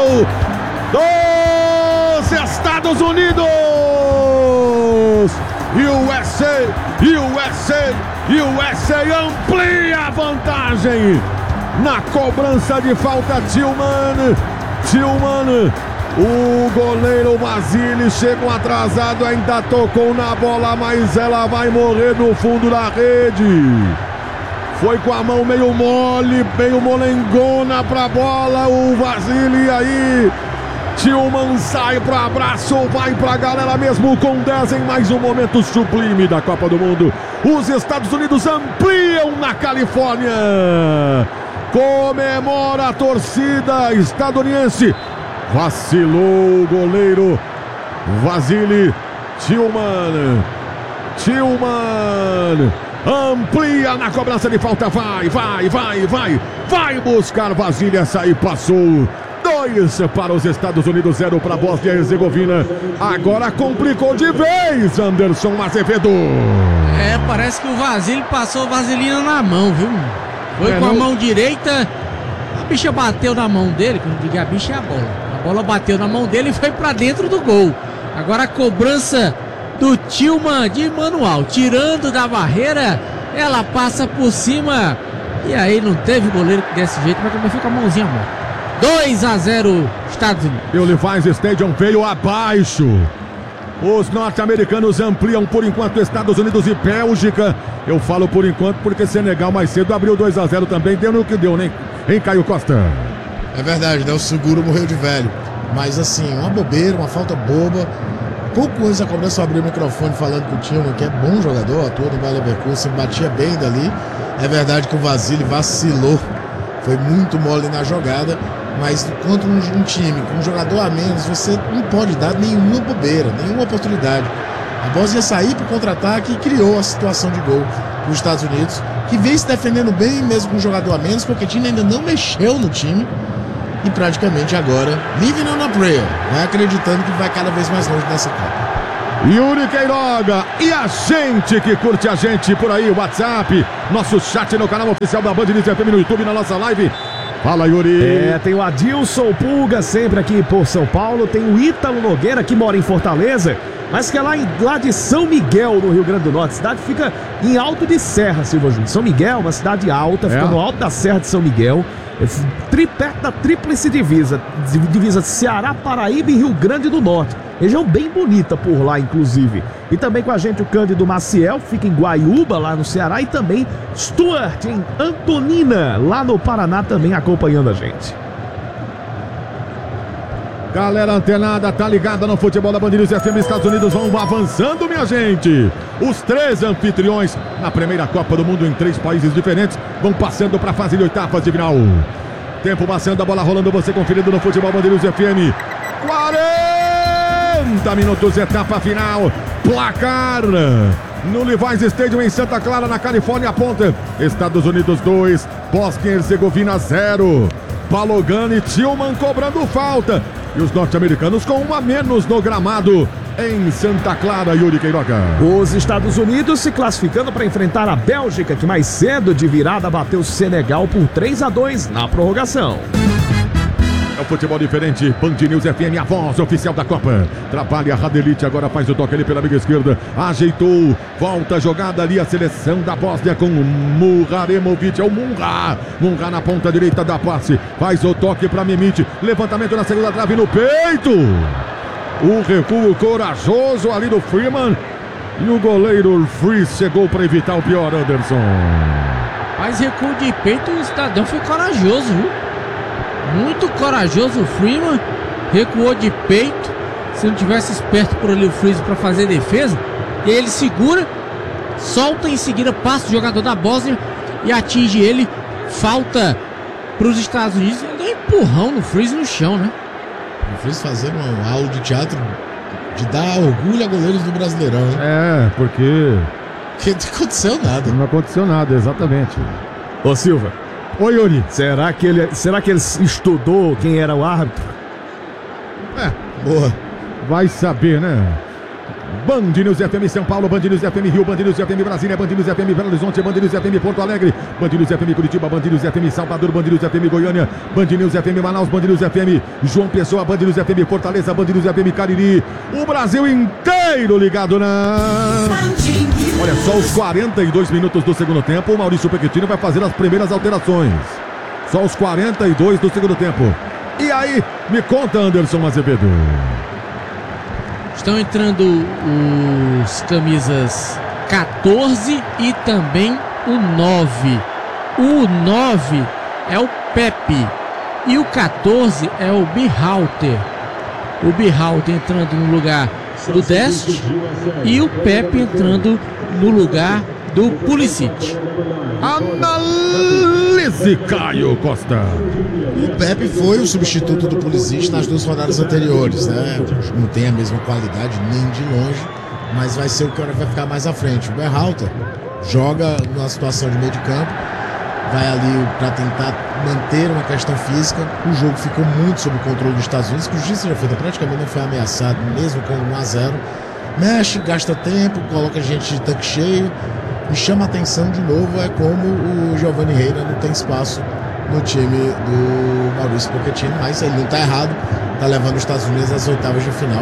dos Estados Unidos. USA amplia a vantagem. Na cobrança de falta, Tillman, o goleiro Vasily chegou atrasado, ainda tocou na bola, mas ela vai morrer no fundo da rede. Foi com a mão meio mole, meio molengona pra bola, o Vasily aí. Tillman sai pro abraço, vai pra galera mesmo com 10 em mais um momento sublime da Copa do Mundo. Os Estados Unidos ampliam na Califórnia. Comemora a torcida estadunidense. Vacilou o goleiro Vasily. Tillman amplia na cobrança de falta. Vai buscar Vasily. Essa aí passou. 2 para os Estados Unidos, 0 para a Bósnia e Herzegovina. Agora complicou de vez, Anderson Azevedo. Parece que o Vasily passou vaselina na mão, viu? Foi com a mão direita, a bicha bateu na mão dele, quando diga a bicha é a bola. A bola bateu na mão dele e foi pra dentro do gol. Agora a cobrança do Tillman de manual, tirando da barreira, ela passa por cima. E aí não teve goleiro que desse jeito, mas também fica a mãozinha morta. 2-0 Estados Unidos. E o Levi's Stadium veio abaixo. Os norte-americanos ampliam por enquanto Estados Unidos e Bélgica. Eu falo por enquanto porque Senegal mais cedo abriu 2-0 também. Deu no que deu, né? Hein, Caio Costa? É verdade, né? O seguro morreu de velho. Mas assim, uma bobeira, uma falta boba. Pouco antes da cobrança eu abri o microfone falando com o Tillman, que é bom jogador, atua no Bayer Leverkusen, batia bem dali. É verdade que o Vasily vacilou. Foi muito mole na jogada. Mas contra um time com um jogador a menos, você não pode dar nenhuma bobeira, nenhuma oportunidade. A Bósnia saiu para o contra-ataque e criou a situação de gol para os Estados Unidos, que vem se defendendo bem mesmo com um jogador a menos, porque o time ainda não mexeu no time e praticamente agora, living on a prayer, vai acreditando que vai cada vez mais longe nessa Copa. Yuri Queiroga e a gente que curte a gente por aí, o WhatsApp, nosso chat no canal oficial da Band News FM no YouTube, na nossa live. Fala, Yuri. Tem o Adilson Pulga sempre aqui por São Paulo. Tem o Ítalo Nogueira, que mora em Fortaleza, mas que é lá de São Miguel, no Rio Grande do Norte. A cidade fica em Alto de Serra, Silva Júnior. São Miguel, uma cidade alta, fica no alto da Serra de São Miguel. Perto da tríplice divisa Ceará, Paraíba e Rio Grande do Norte. Região bem bonita por lá, inclusive. E também com a gente o Cândido Maciel, fica em Guaiúba, lá no Ceará. E também Stuart, em Antonina, lá no Paraná, também acompanhando a gente. Galera antenada, tá ligada no futebol da Band News FM. Estados Unidos vão avançando, minha gente. Os 3 anfitriões na primeira Copa do Mundo em 3 países diferentes vão passando para a fase de oitavas de final. Tempo passando, a bola rolando, você conferindo no futebol Band News FM. 40 minutos, etapa final. Placar no Levi's Stadium em Santa Clara, na Califórnia, aponta Estados Unidos 2, Bósnia e Herzegovina 0. Balogan e Tillman cobrando falta. E os norte-americanos com 1 a menos no gramado em Santa Clara, Yuri Queiroga. Os Estados Unidos se classificando para enfrentar a Bélgica, que mais cedo de virada bateu o Senegal por 3-2 na prorrogação. É o futebol diferente, Band News FM, a voz oficial da Copa. Trabalha a Radelite, agora faz o toque ali pela amiga esquerda. Ajeitou, volta a jogada ali, a seleção da Bósnia com Muraremovic. É o Munra na ponta direita da passe. Faz o toque para Mimite. Levantamento na segunda trave no peito. O recuo corajoso ali do Freeman. E o goleiro Fries chegou para evitar o pior, Anderson. Mas recuo de peito, o cidadão foi corajoso, viu? Muito corajoso o Freeman, recuou de peito. Se não tivesse esperto por ali o Freeman para fazer defesa, e ele segura, solta em seguida, passa o jogador da Bósnia e atinge ele. Falta para os Estados Unidos. Ele deu um empurrão no Freeman no chão, né? O Freeman fazendo uma aula de teatro de dar orgulho a goleiros do Brasileirão, hein? É, porque não aconteceu nada. Não aconteceu nada, exatamente. Ô Silva. Oi, Yuri. Será que ele estudou quem era o árbitro? Boa. Vai saber, né? Band News FM São Paulo, Band News FM Rio, Band News FM Brasília, Band News FM Belo Horizonte, Band News FM Porto Alegre, Band News FM Curitiba, Band News FM Salvador, Band News FM Goiânia, Band News FM Manaus, Band News FM João Pessoa, Band News FM Fortaleza, Band News FM Cariri. O Brasil inteiro ligado na... Olha, só os 42 minutos do segundo tempo, o Maurício Pequetino vai fazer as primeiras alterações. Só os 42 do segundo tempo. E aí, me conta, Anderson Azevedo. Estão entrando os camisas 14 e também o 9. O 9 é o Pepe e o 14 é o Berhalter. O Berhalter entrando no lugar do Dest e o Pepe entrando no lugar do Pulisic. Analise, Caio Costa. O Pepe foi o substituto do Pulisic nas 2 rodadas anteriores, né? Não tem a mesma qualidade nem de longe, mas vai ser o que vai ficar mais à frente. O Berhalter joga numa situação de meio de campo, vai ali para tentar manter uma questão física. O jogo ficou muito sob o controle dos Estados Unidos, que o juiz já feita praticamente não foi ameaçado, mesmo com 1-0. Mexe, gasta tempo, coloca gente de tanque cheio. Me chama a atenção de novo é como o Giovanni Reina não tem espaço no time do Maurício Pochettino, mas ele não está errado, está levando os Estados Unidos às oitavas de final,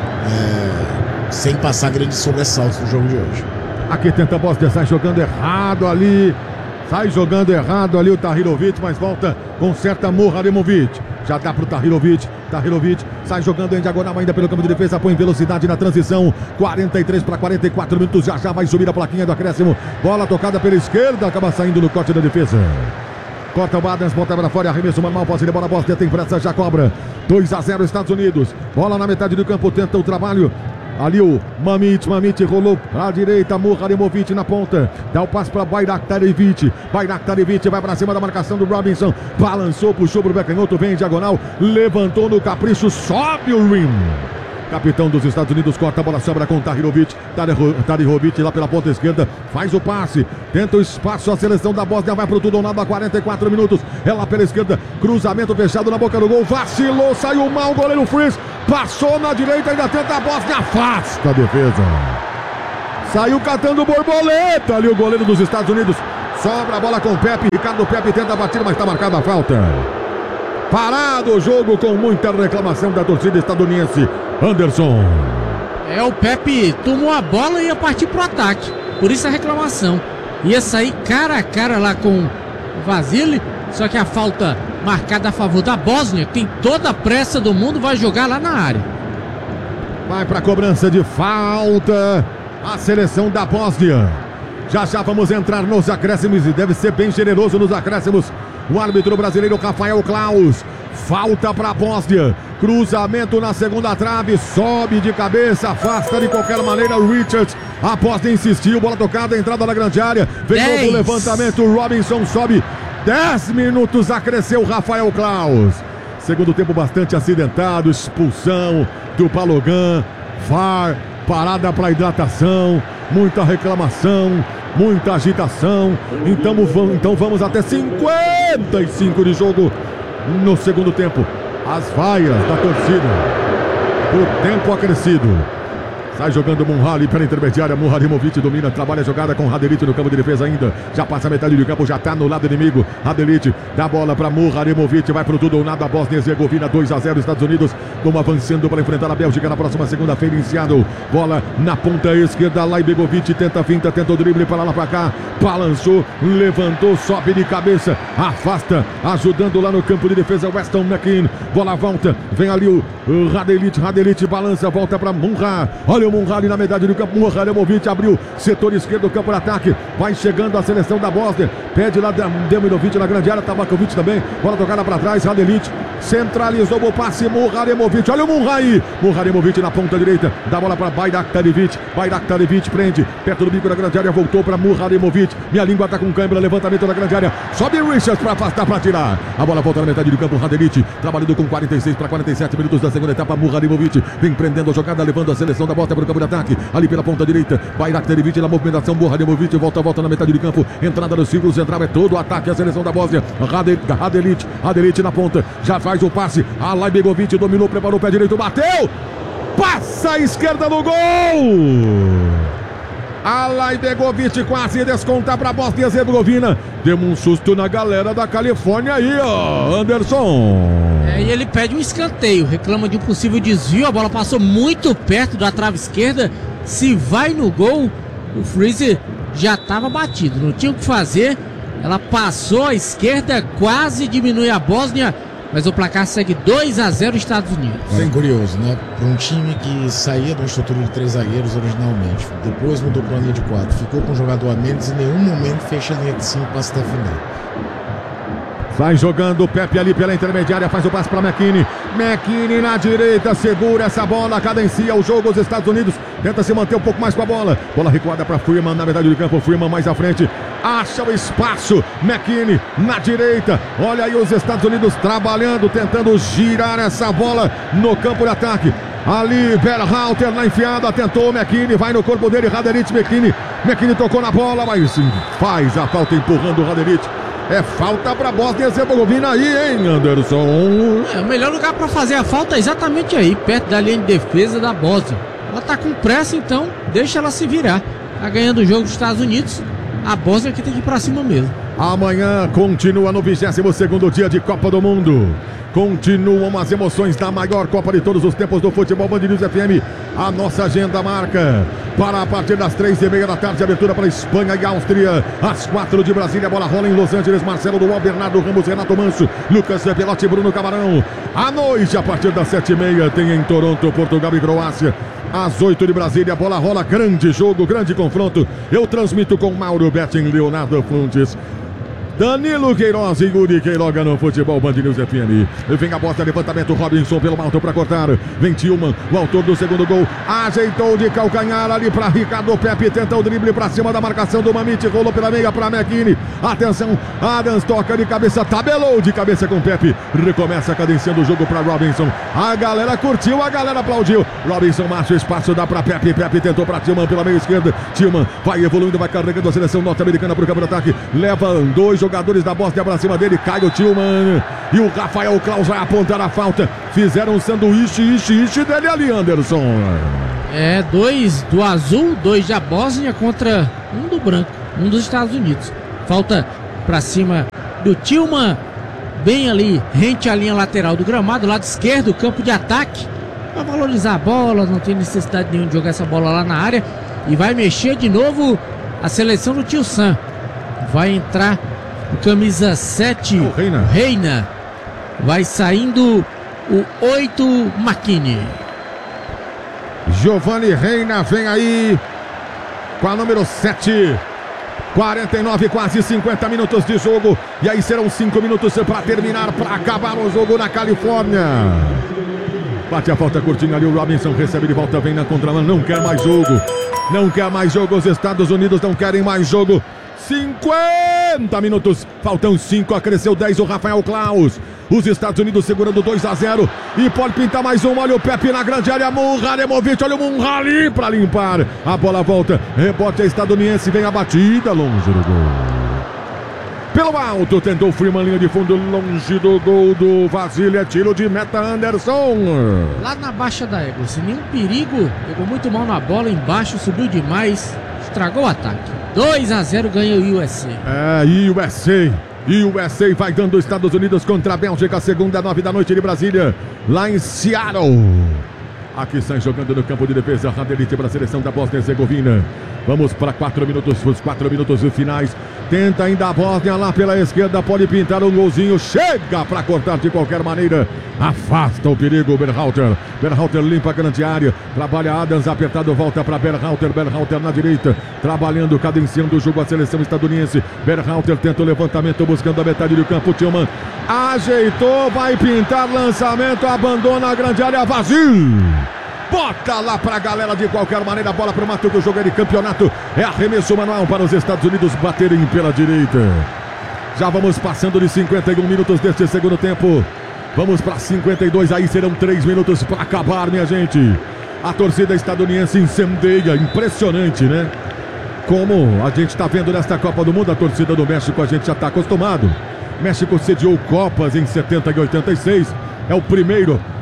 sem passar grandes sobressaltos no jogo de hoje. Aqui tenta a Bósnia, sai jogando errado ali. Sai jogando errado ali o Tahirovic, mas volta, conserta Muharremouvic. Já dá pro Tahirovic. Tahirovic sai jogando em diagonal ainda pelo campo de defesa, põe velocidade na transição. 43 para 44 minutos, já vai subir a plaquinha do acréscimo. Bola tocada pela esquerda, acaba saindo no corte da defesa. Corta o Adams, bota para fora, arremesso normal, posse de bola, Bósnia tem pressa, já cobra. 2-0 Estados Unidos. Bola na metade do campo, tenta o trabalho. Ali o Mamit rolou à direita, Muharremouvic na ponta, dá o passe para Bayraktarevic vai para cima da marcação do Robinson, balançou, puxou pro Becanhoto, vem em diagonal, levantou no capricho, sobe o rim. Capitão dos Estados Unidos corta a bola, sobra com Tahirovic lá pela ponta esquerda, faz o passe, tenta o espaço, a seleção da Bósnia vai pro tudo ou nada, 44 minutos, ela pela esquerda, cruzamento fechado na boca do gol, vacilou, saiu mal, o goleiro Fries, passou na direita, ainda tenta a Bósnia, afasta a defesa. Saiu catando borboleta ali o goleiro dos Estados Unidos, sobra a bola com o Pepe, Ricardo Pepe tenta bater, mas está marcada a falta. Parado o jogo com muita reclamação da torcida estadunidense. Anderson. O Pepe tomou a bola e ia partir pro ataque. Por isso a reclamação. Ia sair cara a cara lá com o Vasily. Só que a falta marcada a favor da Bósnia, que tem toda a pressa do mundo, vai jogar lá na área. Vai pra cobrança de falta a seleção da Bósnia. Já vamos entrar nos acréscimos e deve ser bem generoso nos acréscimos. O árbitro brasileiro Rafael Klaus. Falta para a Bósnia. Cruzamento na segunda trave. Sobe de cabeça. Afasta de qualquer maneira o Richards. A Bósnia insistiu. Bola tocada. Entrada na grande área. Vem novo levantamento. O Robinson sobe. 10 minutos. Acresceu Rafael Klaus. Segundo tempo bastante acidentado. Expulsão do Balogun. VAR. Parada para hidratação. Muita reclamação. Muita agitação. Então vamos até 55 de jogo no segundo tempo. As vaias da torcida por tempo acrescido. Sai jogando Munhali pela intermediária. Muharremouvic domina, trabalha a jogada com Radelic no campo de defesa ainda. Já passa a metade do campo, já tá no lado inimigo. Radelic dá a bola para Muharremouvic, vai pro tudo ou nada. Bósnia e Herzegovina 2-0 Estados Unidos. Como avançando para enfrentar a Bélgica na próxima segunda-feira em Seattle. Bola na ponta esquerda. Laibegovic tenta a finta, tenta o drible para lá para cá. Balançou, levantou, sobe de cabeça, afasta, ajudando lá no campo de defesa Weston McKean. Bola volta, vem ali o Radelic balança, volta para Munhar. Olha o Munhar na metade do campo. Muharremouvic abriu setor esquerdo do campo de ataque. Vai chegando a seleção da Bósnia. Pede lá Demirovic na grande área. Tabakovic também. Bola tocada para trás. Radelic centralizou o passe. Muharremouvic. Olha o Munhar aí. Muharremouvic na ponta direita. Dá bola para Bayraktarevic prende. Perto do bico da grande área. Voltou para Muharremouvic. Minha língua tá com câimbra. Levantamento na grande área. Sobe Richards para afastar, para tirar. A bola volta na metade do campo. Radelic trabalhando com 46 para 47 minutos da segunda etapa. Muharremouvic vem prendendo a jogada, levando a seleção da Bósnia para o campo de ataque. Ali pela ponta direita. Bayraktarevic na movimentação. Muharremouvic volta na metade do campo. Entrada no círculo central. É todo o ataque a seleção da Bósnia. Radelic na ponta. Já faz o passe. A Laibegovic dominou, preparou o pé direito. Bateu! passa a esquerda no gol. Alay Begovic quase desconta para a Bósnia e Herzegovina. Deu um susto na galera da Califórnia aí, ó, Anderson. E ele pede um escanteio, reclama de um possível desvio. A bola passou muito perto da trave esquerda. Se vai no gol, o Freezer já estava batido, não tinha o que fazer. Ela passou à esquerda, quase diminui a Bósnia, mas o placar segue 2-0 Estados Unidos. Bem curioso, né? Para um time que saía de uma estrutura de 3 zagueiros originalmente, depois mudou para uma linha de 4, ficou com um jogador a menos e em nenhum momento fecha a linha de 5 para se defender. Vai jogando o Pepe ali pela intermediária, faz o passe para McKinney. McKinney na direita, segura essa bola, cadencia o jogo. Os Estados Unidos tenta se manter um pouco mais com a bola. Bola recuada para Freeman na metade do campo. Freeman mais à frente, acha o espaço. McKinney na direita. Olha aí os Estados Unidos trabalhando, tentando girar essa bola no campo de ataque. Ali, Berhalter na enfiada, tentou o McKinney, vai no corpo dele, Raderic, McKinney tocou na bola, mas sim, faz a falta empurrando o Raderic. É falta para Bósnia e Herzegovina aí, hein, Anderson? O melhor lugar para fazer a falta é exatamente aí, perto da linha de defesa da Bósnia. Ela tá com pressa, então deixa ela se virar. Tá ganhando o jogo dos Estados Unidos, a Bósnia que tem que ir para cima mesmo. Amanhã continua no 22º dia de Copa do Mundo. Continuam as emoções da maior Copa de todos os tempos do futebol. Band News FM, a nossa agenda marca para a partir das 3h30 da tarde, abertura para Espanha e Áustria, às 4 de Brasília, a bola rola em Los Angeles, Marcelo Duval, Bernardo Ramos, Renato Manso, Lucas Pelotti, Bruno Camarão. À noite, a partir das 7h30, tem em Toronto, Portugal e Croácia. Às 8 de Brasília, a bola rola, grande jogo, grande confronto. Eu transmito com Mauro Betting, Leonardo Fontes, Danilo Queiroz e Yuri Queiroga no Futebol Band News FM. Vem a bosta, levantamento, Robinson pelo alto para cortar. Vem Tillman, o autor do segundo gol. Ajeitou de calcanhar ali para Ricardo Pepe. Tenta o drible para cima da marcação do Mamite. Rolou pela meia para McKinney. Atenção, Adams toca de cabeça, tabelou de cabeça com Pepe. Recomeça cadenciando o jogo para Robinson. A galera curtiu, a galera aplaudiu. Robinson marcha, espaço dá para Pepe. Pepe tentou para Tillman pela meia esquerda. Tillman vai evoluindo, vai carregando a seleção norte-americana para o campo de ataque. Leva 2 jogadores da Bósnia para cima dele, cai o Tillman e o Rafael Klaus vai apontar a falta. Fizeram um sanduíche dele ali, Anderson. 2 do azul, 2 da Bósnia contra 1 do branco, 1 dos Estados Unidos. Falta para cima do Tillman, bem ali, rente à linha lateral do gramado, lado esquerdo, campo de ataque, para valorizar a bola, não tem necessidade nenhuma de jogar essa bola lá na área. E vai mexer de novo a seleção do Tio Sam. Vai entrar o camisa 7, o Reina. Vai saindo o 8, McKinney. Giovanni Reina vem aí com a número 7. 49, quase 50 minutos de jogo. E aí serão 5 minutos para terminar, para acabar o jogo na Califórnia. Bate a falta curtinha ali, o Robinson recebe de volta, vem na contramão, não quer mais jogo. Não quer mais jogo, os Estados Unidos não querem mais jogo. 50 minutos, faltam 5, acresceu 10 o Rafael Klaus. Os Estados Unidos segurando 2-0 e pode pintar mais um. Olha o Pepe na grande área, Munharemovic, olha o Munha ali para limpar. A bola volta, rebote é estadunidense, vem a batida longe do gol. Pelo alto, tentou o Freeman, linha de fundo, longe do gol do Vasília, tiro de meta, Anderson. Lá na baixa da égua, sem nenhum perigo, pegou muito mal na bola, embaixo, subiu demais, estragou o ataque. 2-0 ganha o USA. USA vai dando os Estados Unidos contra a Bélgica, segunda, 9 da noite de Brasília, lá em Seattle. Aqui sai jogando no campo de defesa, Radelic para a seleção da Bósnia e Herzegovina. Vamos para 4 minutos, os 4 minutos finais. Tenta ainda a Bósnia lá pela esquerda, pode pintar um golzinho, chega para cortar de qualquer maneira. Afasta o perigo, Berhalter. Berhalter limpa a grande área, trabalha Adams, apertado, volta para Berhalter. Berhalter na direita, trabalhando, cadenciando o jogo a seleção estadunidense. Berhalter tenta o levantamento, buscando a metade do campo. Tillman ajeitou, vai pintar, lançamento, abandona a grande área, vazio. Bota lá pra galera de qualquer maneira, bola pro mato do jogo é de campeonato. É arremesso manual para os Estados Unidos baterem pela direita. Já vamos passando de 51 minutos deste segundo tempo. Vamos para 52, aí serão 3 minutos para acabar, minha gente. A torcida estadunidense incendeia, impressionante, né? Como a gente está vendo nesta Copa do Mundo, a torcida do México a gente já está acostumado. México sediou Copas em 70 e 86. É o primeiro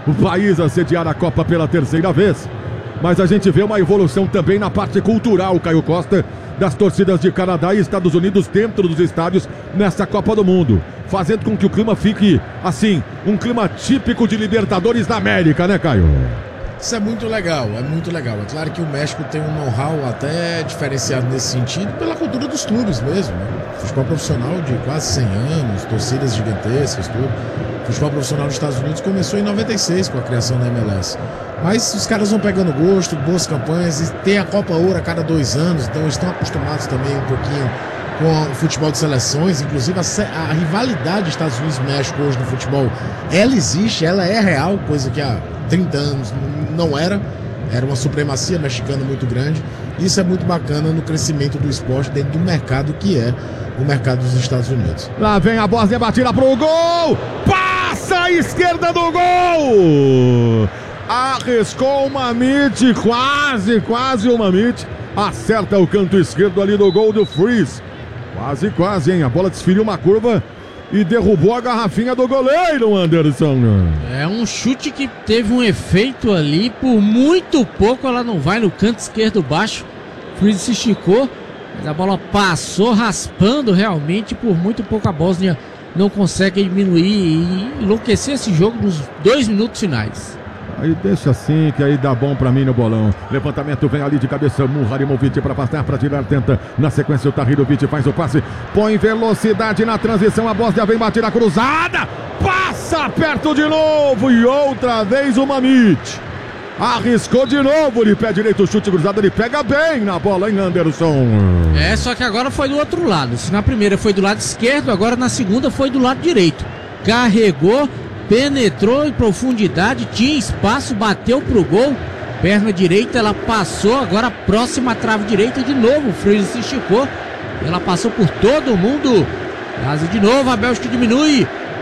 o país a sediar a Copa pela terceira vez. Mas a gente vê uma evolução também na parte cultural, Caio Costa, das torcidas de Canadá e Estados Unidos dentro dos estádios nessa Copa do Mundo, fazendo com que o clima fique, assim, um clima típico de Libertadores da América, né, Caio? Isso é muito legal, é muito legal. É claro que o México tem um know-how até diferenciado nesse sentido pela cultura dos clubes mesmo, né? Futebol profissional de quase 100 anos, torcidas gigantescas, tudo. Futebol profissional dos Estados Unidos começou em 96 com a criação da MLS. Mas os caras vão pegando gosto, boas campanhas, e tem a Copa Ouro a cada 2 anos, então eles estão acostumados também um pouquinho com o futebol de seleções. Inclusive a rivalidade Estados Unidos e México hoje no futebol, ela existe, ela é real, coisa que há 30 anos não era uma supremacia mexicana muito grande. Isso é muito bacana no crescimento do esporte dentro do mercado que é o mercado dos Estados Unidos. Lá vem a Bósnia, batida pro gol, passa a esquerda do gol, arriscou o Mamit, quase o Mamit, acerta o canto esquerdo ali do gol do Freeze, quase, hein, a bola desferiu uma curva e derrubou a garrafinha do goleiro, Anderson. É um chute que teve um efeito ali, por muito pouco ela não vai no canto esquerdo baixo. Freeze se esticou, mas a bola passou raspando realmente, por muito pouco a Bósnia não consegue diminuir e enlouquecer esse jogo nos 2 minutos finais. Aí deixa assim, que aí dá bom pra mim no bolão. Levantamento vem ali de cabeça, Muharimovic pra passar, pra tirar, tenta. Na sequência o Tahirovic faz o passe, põe velocidade na transição, a Bósnia vem batida cruzada, passa perto de novo e outra vez o Mamit. Arriscou de novo, ele pé direito, chute cruzado, ele pega bem na bola, hein, Anderson? Só que agora foi do outro lado. Se na primeira foi do lado esquerdo, agora na segunda foi do lado direito. Carregou, penetrou em profundidade, tinha espaço, bateu pro gol, perna direita, ela passou, agora próxima à trave direita, de novo o Freire se esticou, ela passou por todo mundo, quase de novo, a Bélgica diminui,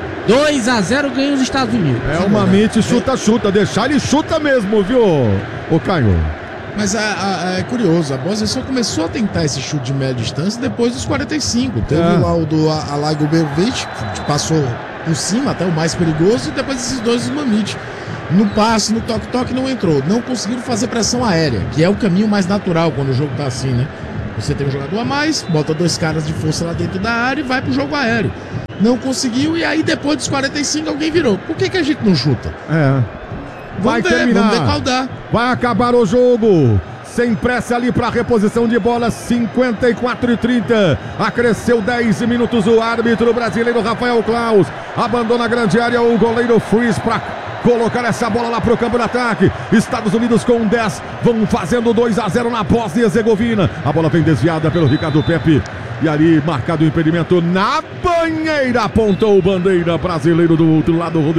2-0 ganha os Estados Unidos. É o Mamit, chuta, deixar ele chuta mesmo, viu, ô Caio? Mas é curioso, a Bósnia só começou a tentar esse chute de média distância depois dos 45, teve lá o do Alagobevic, que passou por cima, até o mais perigoso, e depois esses dois, o Mamit. No passe, no toque-toque não entrou. Não conseguiram fazer pressão aérea, que é o caminho mais natural quando o jogo tá assim, né? Você tem um jogador a mais, bota 2 caras de força lá dentro da área e vai pro jogo aéreo. Não conseguiu, e aí depois dos 45 alguém virou. Por que a gente não chuta? Vai terminar. Vamos ver qual dá. Vai acabar o jogo. Sem pressa ali para reposição de bola, 54:30. Acresceu 10 minutos o árbitro brasileiro Rafael Claus. Abandona a grande área o goleiro Freeze para colocar essa bola lá pro campo de ataque. Estados Unidos com 10 vão fazendo 2-0 na Bósnia e Herzegovina. A bola vem desviada pelo Ricardo Pepe. E ali marcado o impedimento na banheira. Apontou o bandeira brasileiro do outro lado.